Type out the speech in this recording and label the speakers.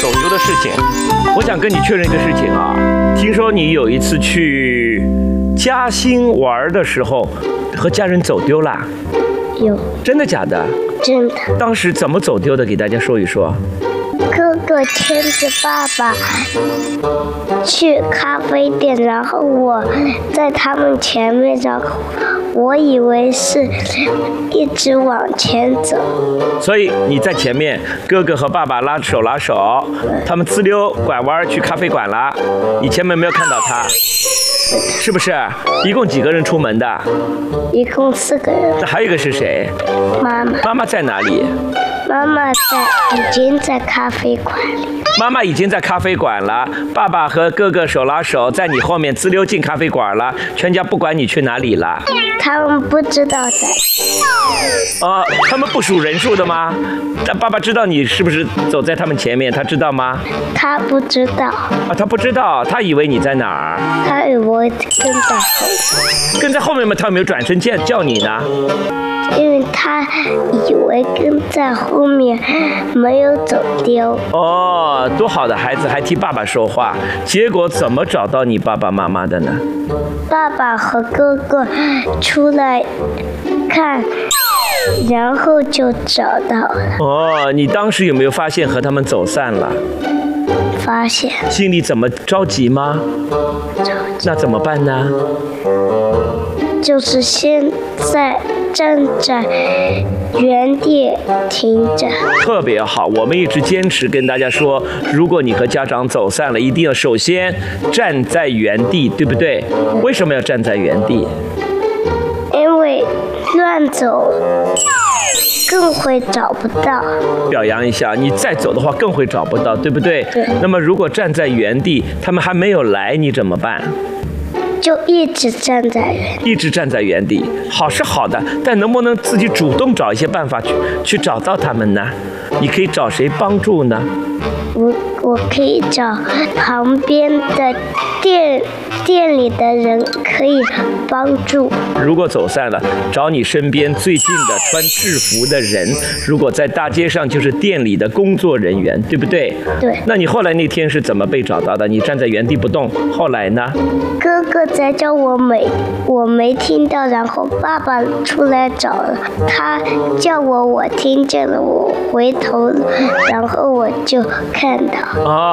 Speaker 1: 走丢的事情，我想跟你确认一个事情啊。听说你有一次去嘉兴玩的时候，和家人走丢了。
Speaker 2: 有，
Speaker 1: 真的假的？
Speaker 2: 真的。
Speaker 1: 当时怎么走丢的？给大家说一说。
Speaker 2: 哥哥牵着爸爸去咖啡店，然后我在他们前面，然后我以为是一直往前走。
Speaker 1: 所以你在前面，哥哥和爸爸拉手，他们滋溜拐弯去咖啡馆了，你前面没有看到他，是不是？一共几个人出门的？
Speaker 2: 一共4个人。
Speaker 1: 那还有一个是谁？
Speaker 2: 妈妈。
Speaker 1: 妈妈在哪里？
Speaker 2: 妈妈已经在咖啡馆里。
Speaker 1: 妈妈已经在咖啡馆了，爸爸和哥哥手拉手在你后面滋溜进咖啡馆了，全家不管你去哪里了。
Speaker 2: 他们不知道在。
Speaker 1: 他们不数人数的吗？但爸爸知道你是不是走在他们前面，他知道吗？
Speaker 2: 他不知道。
Speaker 1: 他不知道，他以为你在哪儿？
Speaker 2: 他以为跟在后面。
Speaker 1: 跟在后面吗？他有没有转身叫你呢？
Speaker 2: 因为他以为跟在后面没有走丢。
Speaker 1: 多好的孩子，还替爸爸说话。结果怎么找到你爸爸妈妈的呢？
Speaker 2: 爸爸和哥哥出来看，然后就找到了。
Speaker 1: 你当时有没有发现和他们走散了？
Speaker 2: 发现。
Speaker 1: 心里怎么着急吗？
Speaker 2: 着急。
Speaker 1: 那怎么办呢？
Speaker 2: 就是现在站在原地停着。
Speaker 1: 特别好，我们一直坚持跟大家说，如果你和家长走散了，一定要首先站在原地，对不对？为什么要站在原地？
Speaker 2: 因为乱走更会找不到。
Speaker 1: 表扬一下，你再走的话更会找不到，对不对？
Speaker 2: 对。
Speaker 1: 那么如果站在原地，他们还没有来，你怎么办？
Speaker 2: 就一直站在原地。
Speaker 1: 一直站在原地，好是好的，但能不能自己主动找一些办法去找到他们呢？你可以找谁帮助呢？
Speaker 2: 我可以找旁边的店里的人可以帮助。
Speaker 1: 如果走散了，找你身边最近的穿制服的人，如果在大街上就是店里的工作人员，对不对？
Speaker 2: 对。
Speaker 1: 那你后来那天是怎么被找到的？你站在原地不动，后来呢？
Speaker 2: 哥哥在叫我没听到，然后爸爸出来找了，他叫我听见了，我回头了，然后我就看到。